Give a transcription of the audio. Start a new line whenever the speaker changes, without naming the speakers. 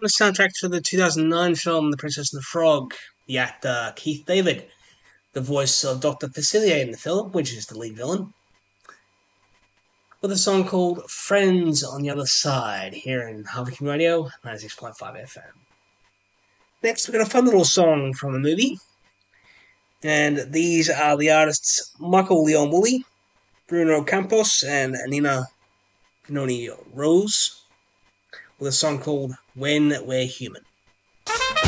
the soundtrack to the 2009 film The Princess and the Frog. The actor Keith David, the voice of Dr. Facilier in the film, which is the lead villain, with a song called Friends on the Other Side, here in Harvard Community Radio, 96.5 FM. Next, we've got a fun little song from a movie, and these are the artists Michael Leon Woolley, Bruno Campos, and Nina Venoni Rose, with a song called When We're Human.